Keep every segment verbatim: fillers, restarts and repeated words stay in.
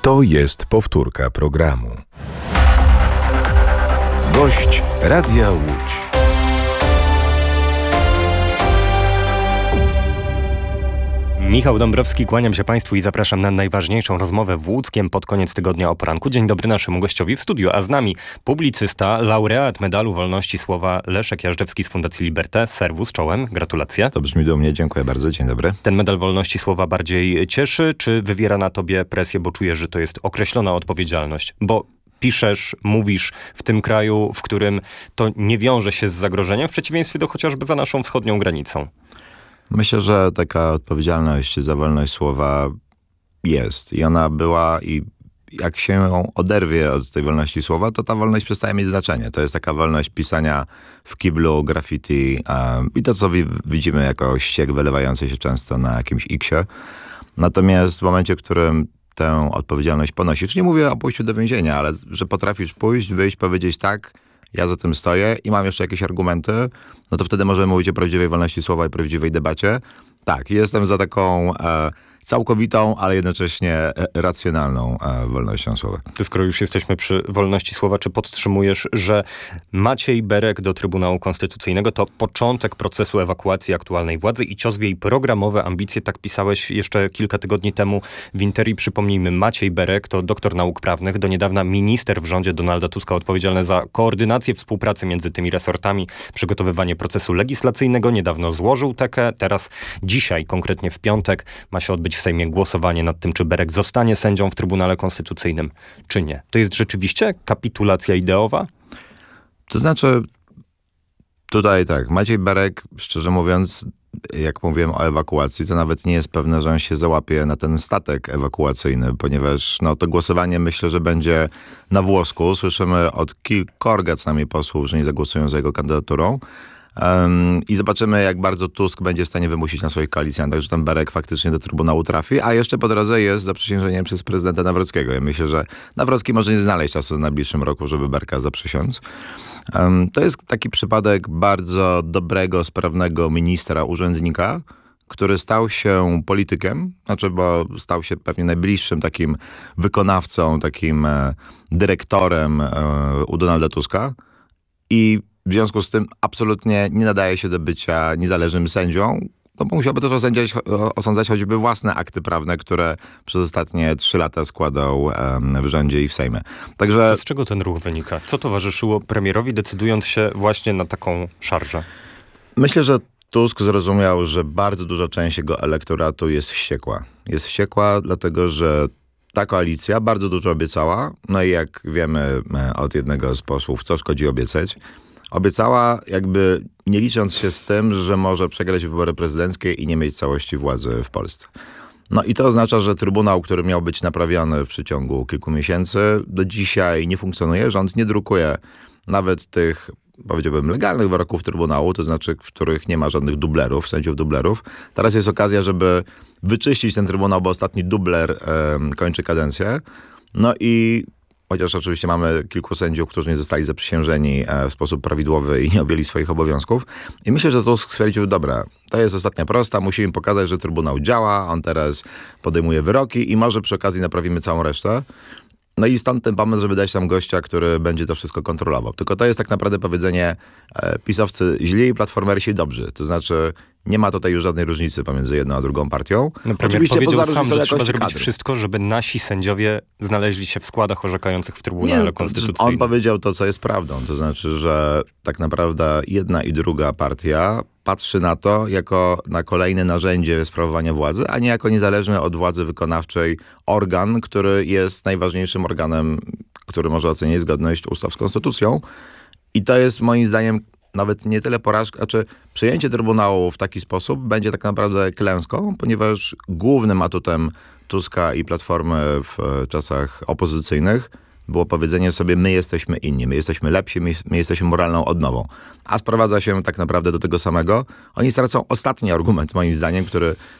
To jest powtórka programu. Gość Radia Łódź. Michał Dąbrowski, kłaniam się Państwu i zapraszam na najważniejszą rozmowę w Łódzkiem pod koniec tygodnia o poranku. Dzień dobry naszemu gościowi w studiu, a z nami publicysta, laureat Medalu Wolności Słowa Leszek Jażdżewski z Fundacji Liberté. Serwus, czołem, gratulacje. To brzmi dumnie, dziękuję bardzo, dzień dobry. Ten Medal Wolności Słowa bardziej cieszy, czy wywiera na tobie presję, bo czujesz, że to jest określona odpowiedzialność? Bo piszesz, mówisz w tym kraju, w którym to nie wiąże się z zagrożeniem, w przeciwieństwie do chociażby za naszą wschodnią granicą. Myślę, że taka odpowiedzialność za wolność słowa jest i ona była, i jak się ją oderwie od tej wolności słowa, to ta wolność przestaje mieć znaczenie. To jest taka wolność pisania w kiblu, graffiti um, i to, co wi- widzimy jako ściek wylewający się często na jakimś X-ie. Natomiast w momencie, w którym tę odpowiedzialność ponosisz, nie mówię o pójściu do więzienia, ale że potrafisz pójść, wyjść, powiedzieć tak, ja za tym stoję i mam jeszcze jakieś argumenty, no to wtedy możemy mówić o prawdziwej wolności słowa i prawdziwej debacie. Tak, jestem za taką e, całkowitą, ale jednocześnie e, racjonalną e, wolnością słowa. Ty, skoro już jesteśmy przy wolności słowa, czy podtrzymujesz, że Maciej Berek do Trybunału Konstytucyjnego to początek procesu ewakuacji aktualnej władzy i cios w jej programowe ambicje? Tak pisałeś jeszcze kilka tygodni temu w Interii. Przypomnijmy, Maciej Berek to doktor nauk prawnych, do niedawna minister w rządzie Donalda Tuska, odpowiedzialny za koordynację współpracy między tymi resortami, przygotowywanie procesu legislacyjnego. Niedawno złożył tekę, teraz dzisiaj, konkretnie w piątek, ma się odbyć w Sejmie głosowanie nad tym, czy Berek zostanie sędzią w Trybunale Konstytucyjnym, czy nie. To jest rzeczywiście kapitulacja ideowa? To znaczy, tutaj tak, Maciej Berek, szczerze mówiąc, jak mówiłem o ewakuacji, to nawet nie jest pewne, że on się załapie na ten statek ewakuacyjny, ponieważ no, to głosowanie myślę, że będzie na włosku. Słyszymy od kilkorga co najmniej posłów, że nie zagłosują za jego kandydaturą. Um, I zobaczymy, jak bardzo Tusk będzie w stanie wymusić na swoich koalicjantach, że ten Berek faktycznie do Trybunału trafi, a jeszcze po drodze jest zaprzysiężenie przez prezydenta Nawrockiego. Ja myślę, że Nawrocki może nie znaleźć czasu w najbliższym roku, żeby Berka zaprzysiąc. Um, to jest taki przypadek bardzo dobrego, sprawnego ministra, urzędnika, który stał się politykiem, znaczy, bo stał się pewnie najbliższym takim wykonawcą, takim e, dyrektorem e, u Donalda Tuska i w związku z tym absolutnie nie nadaje się do bycia niezależnym sędzią, no bo musiałby też osądzać, osądzać choćby własne akty prawne, które przez ostatnie trzy lata składał um, w rządzie i w Sejmie. Także... To z czego ten ruch wynika? Co towarzyszyło premierowi, decydując się właśnie na taką szarżę? Myślę, że Tusk zrozumiał, że bardzo duża część jego elektoratu jest wściekła. Jest wściekła dlatego, że ta koalicja bardzo dużo obiecała, no i jak wiemy od jednego z posłów, co szkodzi obiecać, obiecała jakby nie licząc się z tym, że może przegrać wybory prezydenckie i nie mieć całości władzy w Polsce. No i to oznacza, że Trybunał, który miał być naprawiony w przeciągu kilku miesięcy, do dzisiaj nie funkcjonuje. Rząd nie drukuje nawet tych, powiedziałbym, legalnych wyroków Trybunału, to znaczy, w których nie ma żadnych dublerów, sędziów dublerów. Teraz jest okazja, żeby wyczyścić ten Trybunał, bo ostatni dubler e, kończy kadencję. No i chociaż oczywiście mamy kilku sędziów, którzy nie zostali zaprzysiężeni w sposób prawidłowy i nie objęli swoich obowiązków. I myślę, że Tusk stwierdził, dobra, to jest ostatnia prosta, musimy pokazać, że Trybunał działa, on teraz podejmuje wyroki i może przy okazji naprawimy całą resztę. No i stąd ten pomysł, żeby dać tam gościa, który będzie to wszystko kontrolował. Tylko to jest tak naprawdę powiedzenie e, pisowcy źli i platformersi dobrzy. To znaczy nie ma tutaj już żadnej różnicy pomiędzy jedną a drugą partią. No, oczywiście powiedział sam, że trzeba zrobić kadry. wszystko, żeby nasi sędziowie znaleźli się w składach orzekających w Trybunale nie, Konstytucyjnym. On powiedział to, co jest prawdą. To znaczy, że tak naprawdę jedna i druga partia patrzy na to jako na kolejne narzędzie sprawowania władzy, a nie jako niezależny od władzy wykonawczej organ, który jest najważniejszym organem, który może ocenić zgodność ustaw z konstytucją. I to jest moim zdaniem nawet nie tyle porażka, znaczy przyjęcie Trybunału w taki sposób będzie tak naprawdę klęską, ponieważ głównym atutem Tuska i Platformy w czasach opozycyjnych było powiedzenie sobie, my jesteśmy inni, my jesteśmy lepsi, my, my jesteśmy moralną odnową. A sprowadza się tak naprawdę do tego samego. Oni stracą ostatni argument, moim zdaniem, który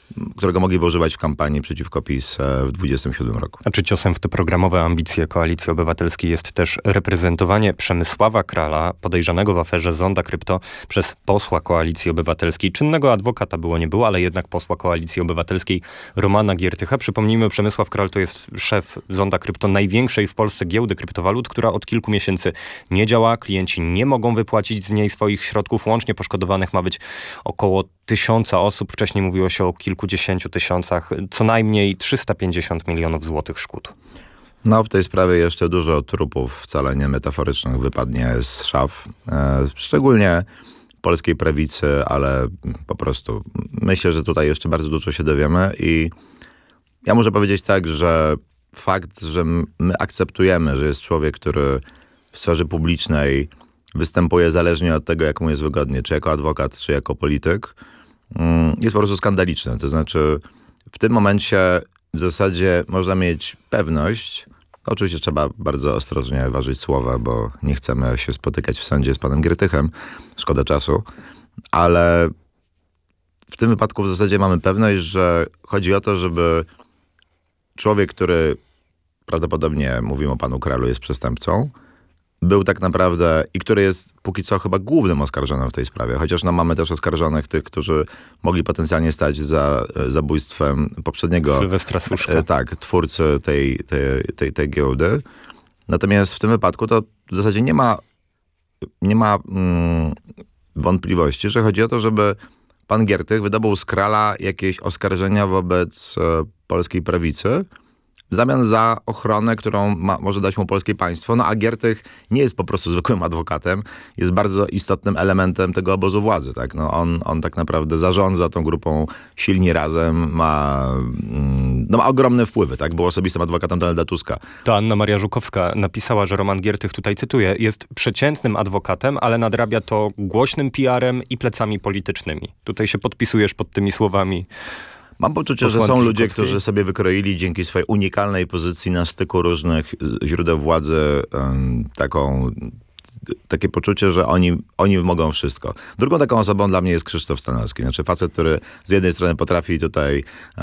którego mogliby używać w kampanii przeciwko PiS w dwudziestym siódmym roku. A czy ciosem w te programowe ambicje Koalicji Obywatelskiej jest też reprezentowanie Przemysława Krala, podejrzanego w aferze Zonda Krypto, przez posła Koalicji Obywatelskiej, czynnego adwokata było nie było, ale jednak posła Koalicji Obywatelskiej Romana Giertycha. Przypomnijmy, Przemysław Kral to jest szef Zonda Krypto, największej w Polsce giełdy kryptowalut, która od kilku miesięcy nie działa. Klienci nie mogą wypłacić z niej swoich środków. Łącznie poszkodowanych ma być około tysiąca osób. Wcześniej mówiło się o kilkudziesięciu tysiącach. Co najmniej trzysta pięćdziesiąt milionów złotych szkód. No w tej sprawie jeszcze dużo trupów, wcale nie metaforycznych, wypadnie z szaf. E, szczególnie polskiej prawicy, ale po prostu myślę, że tutaj jeszcze bardzo dużo się dowiemy i ja muszę powiedzieć tak, że fakt, że my akceptujemy, że jest człowiek, który w sferze publicznej występuje zależnie od tego, jak mu jest wygodnie, czy jako adwokat, czy jako polityk, jest po prostu skandaliczny. To znaczy w tym momencie w zasadzie można mieć pewność, oczywiście trzeba bardzo ostrożnie ważyć słowa, bo nie chcemy się spotykać w sądzie z panem Giertychem, szkoda czasu, ale w tym wypadku w zasadzie mamy pewność, że chodzi o to, żeby człowiek, który prawdopodobnie, mówimy o panu Kralu, jest przestępcą, był tak naprawdę i który jest póki co chyba głównym oskarżonym w tej sprawie, chociaż no, mamy też oskarżonych tych, którzy mogli potencjalnie stać za zabójstwem poprzedniego Sylwestra Suszka. Tak, twórcy tej, tej, tej, tej giełdy. Natomiast w tym wypadku to w zasadzie nie ma, nie ma mm, wątpliwości, że chodzi o to, żeby pan Giertych wydobył z Krala jakieś oskarżenia wobec e, polskiej prawicy, w zamian za ochronę, którą ma, może dać mu polskie państwo. No a Giertych nie jest po prostu zwykłym adwokatem, jest bardzo istotnym elementem tego obozu władzy. Tak? No on, on tak naprawdę zarządza tą grupą Silni Razem, ma, no ma ogromne wpływy. Tak? Był osobistym adwokatem Donalda Tuska. To Anna Maria Żukowska napisała, że Roman Giertych, tutaj cytuję, jest przeciętnym adwokatem, ale nadrabia to głośnym P R-em i plecami politycznymi. Tutaj się podpisujesz pod tymi słowami. Mam poczucie, że są ludzie, którzy sobie wykroili dzięki swojej unikalnej pozycji na styku różnych źródeł władzy um, taką, takie poczucie, że oni, oni mogą wszystko. Drugą taką osobą dla mnie jest Krzysztof Stanowski. Znaczy facet, który z jednej strony potrafi tutaj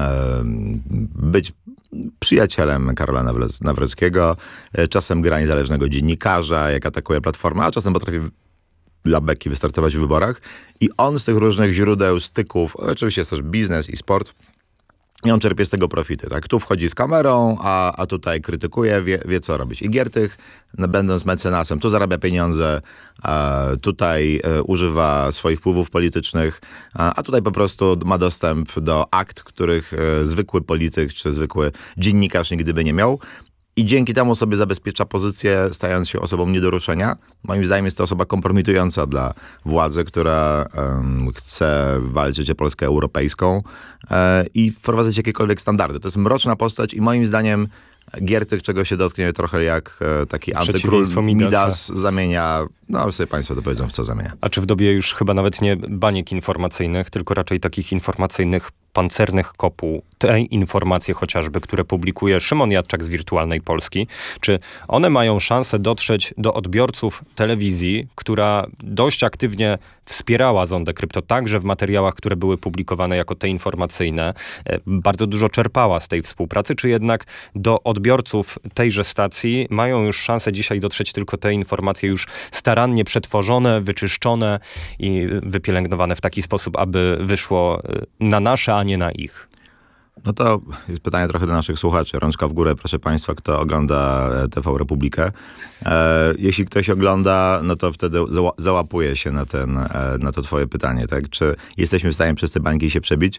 um, być przyjacielem Karola Nawrockiego, czasem gra niezależnego dziennikarza, jak atakuje Platformę, a czasem potrafi dla beki wystartować w wyborach i on z tych różnych źródeł, styków, oczywiście jest też biznes i sport, i on czerpie z tego profity. Tak? Tu wchodzi z kamerą, a, a tutaj krytykuje, wie, wie co robić. I Giertych, no, będąc mecenasem, tu zarabia pieniądze, a tutaj e, używa swoich wpływów politycznych, a, a tutaj po prostu ma dostęp do akt, których e, zwykły polityk czy zwykły dziennikarz nigdy by nie miał. I dzięki temu sobie zabezpiecza pozycję, stając się osobą nie do ruszenia. Moim zdaniem jest to osoba kompromitująca dla władzy, która um, chce walczyć o Polskę europejską e, i wprowadzać jakiekolwiek standardy. To jest mroczna postać i moim zdaniem Giertych, czego się dotknie, trochę jak e, taki antykról Midas zamienia, no sobie państwo to powiedzą, w co zamienia. A czy w dobie już chyba nawet nie baniek informacyjnych, tylko raczej takich informacyjnych pancernych kopuł, te informacje chociażby, które publikuje Szymon Jadczak z Wirtualnej Polski, czy one mają szansę dotrzeć do odbiorców telewizji, która dość aktywnie wspierała Zondę Krypto, także w materiałach, które były publikowane jako te informacyjne, bardzo dużo czerpała z tej współpracy, czy jednak do odbiorców tejże stacji mają już szansę dzisiaj dotrzeć tylko te informacje już starannie przetworzone, wyczyszczone i wypielęgnowane w taki sposób, aby wyszło na nasze, a nie na ich? No to jest pytanie trochę do naszych słuchaczy. Rączka w górę, proszę państwa, kto ogląda T V Republikę. E, jeśli ktoś ogląda, no to wtedy zała- załapuje się na, ten, e, na to twoje pytanie, tak? Czy jesteśmy w stanie przez te bańki się przebić?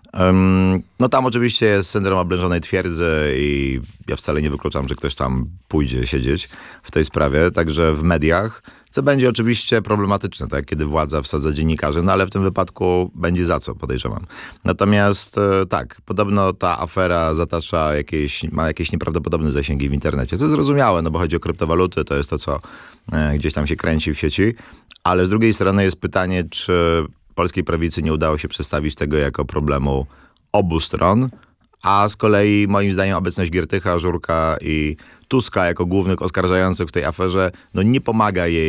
Um, no tam oczywiście jest syndrom oblężonej twierdzy i ja wcale nie wykluczam, że ktoś tam pójdzie siedzieć w tej sprawie, także w mediach, co będzie oczywiście problematyczne, tak, kiedy władza wsadza dziennikarzy, no ale w tym wypadku będzie za co, podejrzewam. Natomiast e, tak, podobno ta afera zatacza jakieś, ma jakieś nieprawdopodobne zasięgi w internecie, co jest zrozumiałe, no bo chodzi o kryptowaluty, to jest to, co e, gdzieś tam się kręci w sieci, ale z drugiej strony jest pytanie, czy polskiej prawicy nie udało się przedstawić tego jako problemu obu stron, a z kolei moim zdaniem obecność Giertycha, Żurka i Tuska jako głównych oskarżających w tej aferze, no nie pomaga jej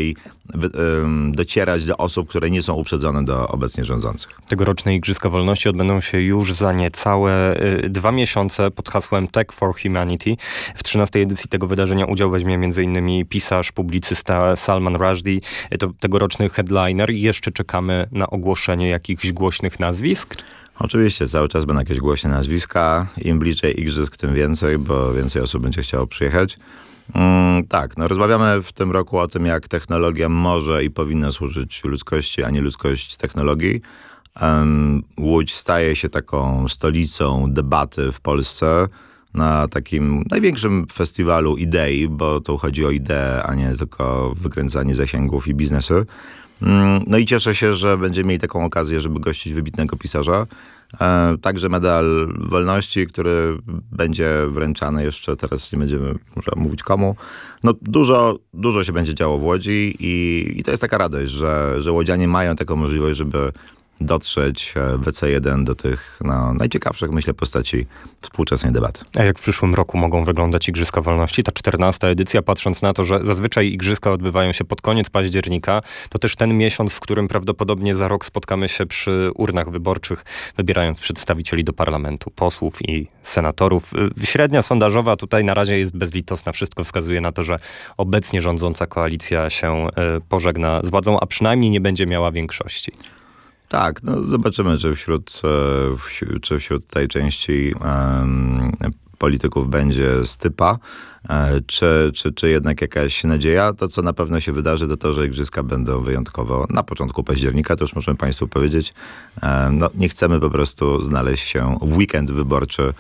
docierać do osób, które nie są uprzedzone do obecnie rządzących. Tegoroczne Igrzyska Wolności odbędą się już za niecałe y, dwa miesiące pod hasłem Tech for Humanity. W trzynastej edycji tego wydarzenia udział weźmie m.in. pisarz, publicysta Salman Rushdie. To tegoroczny headliner i jeszcze czekamy na ogłoszenie jakichś głośnych nazwisk. Oczywiście, cały czas będą jakieś głośne nazwiska. Im bliżej igrzysk, tym więcej, bo więcej osób będzie chciało przyjechać. Mm, tak, no rozmawiamy w tym roku o tym, jak technologia może i powinna służyć ludzkości, a nie ludzkość technologii. Um, Łódź staje się taką stolicą debaty w Polsce na takim największym festiwalu idei, bo tu chodzi o ideę, a nie tylko wykręcanie zasięgów i biznesy. No i cieszę się, że będziemy mieli taką okazję, żeby gościć wybitnego pisarza. Także medal wolności, który będzie wręczany jeszcze, teraz nie będziemy może mówić komu. No dużo, dużo się będzie działo w Łodzi i, i to jest taka radość, że, że łodzianie mają taką możliwość, żeby dotrzeć w C jeden do tych no, najciekawszych, myślę, postaci współczesnej debaty. A jak w przyszłym roku mogą wyglądać Igrzyska Wolności? Ta czternasta edycja, patrząc na to, że zazwyczaj Igrzyska odbywają się pod koniec października, to też ten miesiąc, w którym prawdopodobnie za rok spotkamy się przy urnach wyborczych, wybierając przedstawicieli do parlamentu, posłów i senatorów. Średnia sondażowa tutaj na razie jest bezlitosna. Wszystko wskazuje na to, że obecnie rządząca koalicja się pożegna z władzą, a przynajmniej nie będzie miała większości. Tak, no zobaczymy, czy wśród, czy wśród tej części um, polityków będzie stypa, czy, czy, czy jednak jakaś nadzieja. To, co na pewno się wydarzy, to to, że igrzyska będą wyjątkowo na początku października, to już możemy Państwu powiedzieć. No, nie chcemy po prostu znaleźć się w weekend wyborczy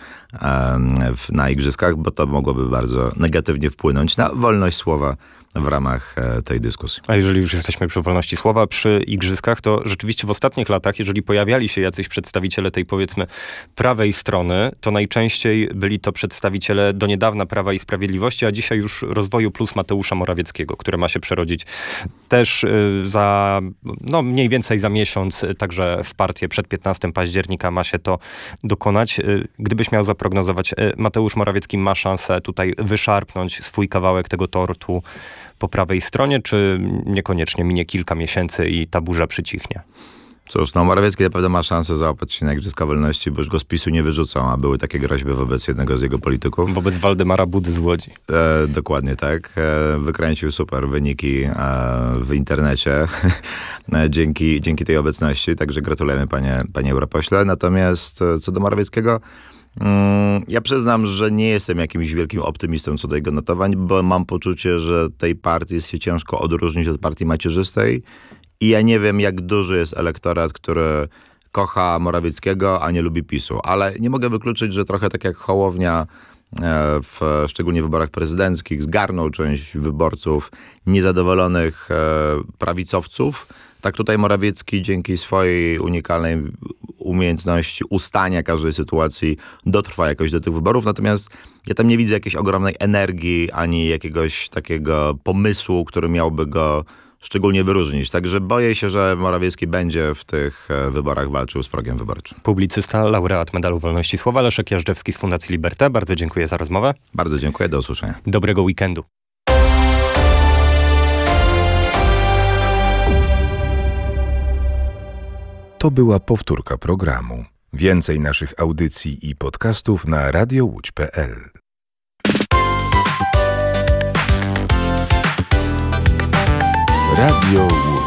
na igrzyskach, bo to mogłoby bardzo negatywnie wpłynąć na wolność słowa w ramach tej dyskusji. A jeżeli już jesteśmy przy wolności słowa, przy igrzyskach, to rzeczywiście w ostatnich latach, jeżeli pojawiali się jacyś przedstawiciele tej, powiedzmy, prawej strony, to najczęściej byli to przedstawiciele do niedawna Prawa i Sprawiedliwości, a dzisiaj już Rozwoju Plus Mateusza Morawieckiego, które ma się przerodzić też za, no mniej więcej za miesiąc, także w partię przed piętnastego października ma się to dokonać. Gdybyś miał zaprognozować, Mateusz Morawiecki ma szansę tutaj wyszarpnąć swój kawałek tego tortu po prawej stronie, czy niekoniecznie minie kilka miesięcy i ta burza przycichnie? Cóż, no Morawiecki na pewno ma szansę załapać się na Igrzyska Wolności, bo już go z PiSu nie wyrzucą, a były takie groźby wobec jednego z jego polityków. Wobec Waldemara Budy z Łodzi. E, dokładnie tak. E, wykręcił super wyniki e, w internecie dzięki, dzięki tej obecności, także gratulujemy panie, panie europośle. Natomiast co do Morawieckiego, ja przyznam, że nie jestem jakimś wielkim optymistą co do jego notowań, bo mam poczucie, że tej partii jest się ciężko odróżnić od partii macierzystej i ja nie wiem, jak duży jest elektorat, który kocha Morawieckiego, a nie lubi PiSu. Ale nie mogę wykluczyć, że trochę tak jak Hołownia w szczególnie w wyborach prezydenckich zgarnął część wyborców niezadowolonych prawicowców, tak tutaj Morawiecki dzięki swojej unikalnej umiejętności ustania każdej sytuacji dotrwa jakoś do tych wyborów. Natomiast ja tam nie widzę jakiejś ogromnej energii, ani jakiegoś takiego pomysłu, który miałby go szczególnie wyróżnić. Także boję się, że Morawiecki będzie w tych wyborach walczył z progiem wyborczym. Publicysta, laureat Medalu Wolności Słowa Leszek Jażdżewski z Fundacji Liberté. Bardzo dziękuję za rozmowę. Bardzo dziękuję, do usłyszenia. Dobrego weekendu. To była powtórka programu. Więcej naszych audycji i podcastów na radio łódź kropka pe el. Radio Łódź.